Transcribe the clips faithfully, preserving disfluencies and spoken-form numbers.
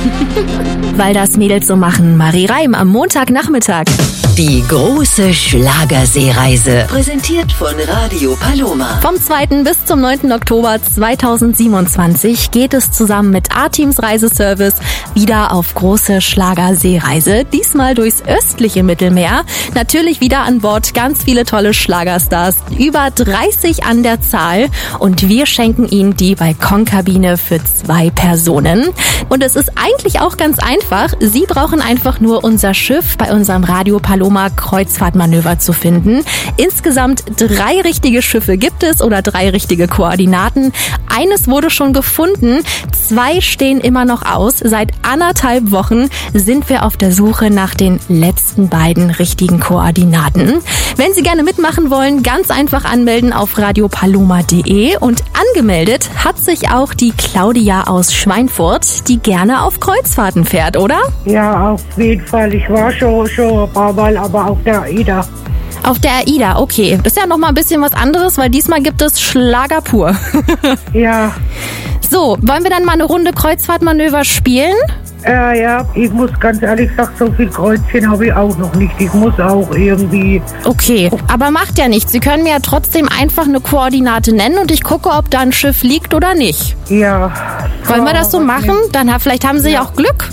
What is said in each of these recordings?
Weil das Mädels so machen. Marie Reim am Montagnachmittag. Die große Schlagerseereise, präsentiert von Radio Paloma. Vom zweiten bis zum neunten Oktober zweitausendsiebenundzwanzig geht es zusammen mit A-Teams Reiseservice wieder auf große Schlagerseereise. Diesmal durchs östliche Mittelmeer. Natürlich wieder an Bord ganz viele tolle Schlagerstars. Über dreißig an der Zahl. Und wir schenken Ihnen die Balkonkabine für zwei Personen. Und es ist eigentlich auch ganz einfach. Sie brauchen einfach nur unser Schiff bei unserem Radio Paloma Kreuzfahrtmanöver zu finden. Insgesamt drei richtige Schiffe gibt es oder drei richtige Koordinaten. Eines wurde schon gefunden, zwei stehen immer noch aus. Seit anderthalb Wochen sind wir auf der Suche nach den letzten beiden richtigen Koordinaten. Wenn Sie gerne mitmachen wollen, ganz einfach anmelden auf radiopaloma punkt de und angemeldet hat sich auch die Claudia aus Schweinfurt, die gerne auf Kreuzfahrten fährt, oder? Ja, auf jeden Fall. Ich war schon, schon ein paar Mal, aber auf der AIDA. Auf der AIDA, okay. Ist ja noch mal ein bisschen was anderes, weil diesmal gibt es Schlager pur. Ja. So, wollen wir dann mal eine Runde Kreuzfahrtmanöver spielen? Äh, ja, ich muss ganz ehrlich sagen, so viel Kreuzchen habe ich auch noch nicht. Ich muss auch irgendwie... Okay, aber macht ja nichts. Sie können mir ja trotzdem einfach eine Koordinate nennen und ich gucke, ob da ein Schiff liegt oder nicht. Ja. Wollen wir das so machen? Dann vielleicht haben Sie ja auch Glück.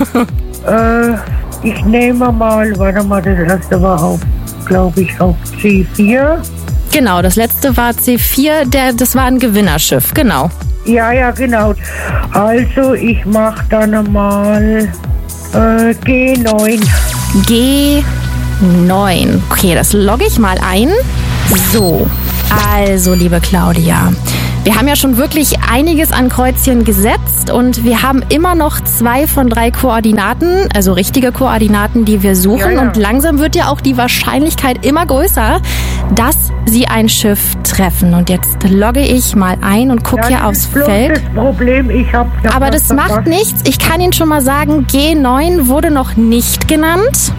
äh, ich nehme mal, warte mal, das letzte war auf, glaube ich, auf C vier. Genau, das letzte war C vier, der, das war ein Gewinnerschiff, genau. Ja, ja, genau. Also, ich mache dann mal äh, G neun. G neun. Okay, das logge ich mal ein. So, also, liebe Claudia, wir haben ja schon wirklich einiges an Kreuzchen gesetzt und wir haben immer noch zwei von drei Koordinaten, also richtige Koordinaten, die wir suchen. Ja, ja. Und langsam wird ja auch die Wahrscheinlichkeit immer größer, dass Sie ein Schiff treffen. Und jetzt logge ich mal ein und gucke ja, hier aufs Feld. Das Problem, ich hab Aber das macht verpasst. nichts. Ich kann Ihnen schon mal sagen, G neun wurde noch nicht genannt.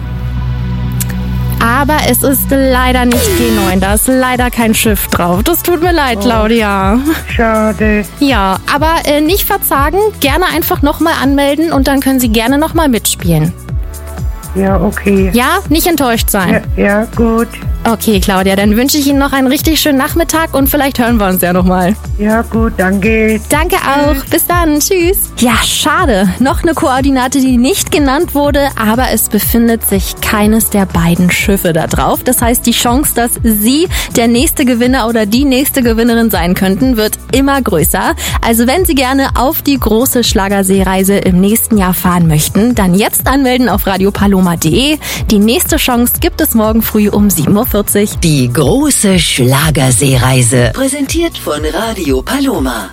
Aber es ist leider nicht G neun, da ist leider kein Schiff drauf. Das tut mir leid, Claudia. Oh, schade. Ja, aber äh, nicht verzagen, gerne einfach nochmal anmelden und dann können Sie gerne nochmal mitspielen. Ja, okay. Ja, nicht enttäuscht sein. Ja, ja, gut. Okay, Claudia, dann wünsche ich Ihnen noch einen richtig schönen Nachmittag und vielleicht hören wir uns ja nochmal. Ja, gut, danke. Danke auch. Tschüss. Bis dann. Tschüss. Ja, schade. Noch eine Koordinate, die nicht genannt wurde, aber es befindet sich keines der beiden Schiffe da drauf. Das heißt, die Chance, dass Sie der nächste Gewinner oder die nächste Gewinnerin sein könnten, wird immer größer. Also wenn Sie gerne auf die große Schlagerseereise im nächsten Jahr fahren möchten, dann jetzt anmelden auf radiopaloma punkt de. Die nächste Chance gibt es morgen früh um sieben Uhr vierzig. Die große Schlagerseereise, präsentiert von Radio Paloma.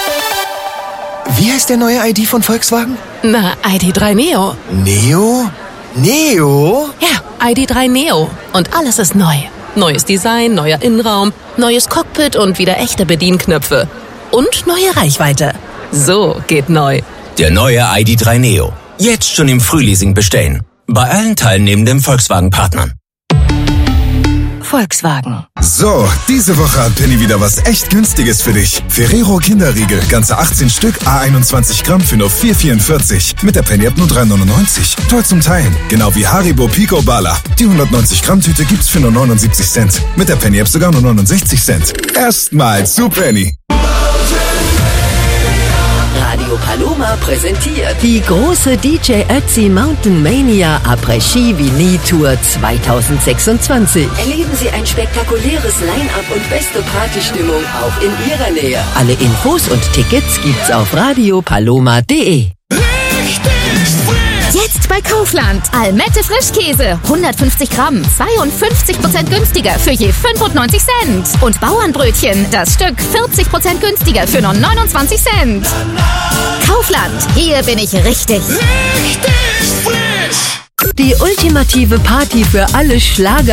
Wie heißt der neue I D von Volkswagen? Na, I D drei Neo. Neo? Neo? Ja, I D drei Neo. Und alles ist neu. Neues Design, neuer Innenraum, neues Cockpit und wieder echte Bedienknöpfe. Und neue Reichweite. So geht neu. Der neue I D drei Neo. Jetzt schon im Frühleasing bestellen. Bei allen teilnehmenden Volkswagen-Partnern. Volkswagen. So, diese Woche hat Penny wieder was echt Günstiges für dich. Ferrero Kinderriegel, ganze achtzehn Stück, à einundzwanzig Gramm für nur vier vierundvierzig. Mit der Penny-App nur drei neunundneunzig. Toll zum Teilen. Genau wie Haribo Pico Bala. Die hundertneunzig Gramm Tüte gibt's für nur neunundsiebzig Cent. Mit der Penny-App sogar nur neunundsechzig Cent. Erstmal zu Penny. Radio Paloma präsentiert die große D J Ötzi Mountain Mania Après-Ski Vinil Tour zweitausendsechsundzwanzig. Erleben Sie ein spektakuläres Line-Up und beste Partystimmung auch in Ihrer Nähe. Alle Infos und Tickets gibt's auf radiopaloma punkt de. Jetzt bei Kaufland. Almette Frischkäse. hundertfünfzig Gramm. zweiundfünfzig Prozent günstiger für je fünfundneunzig Cent. Und Bauernbrötchen. Das Stück vierzig Prozent günstiger für nur neunundzwanzig Cent. Kaufland. Hier bin ich richtig. Richtig frisch. Die ultimative Party für alle Schlager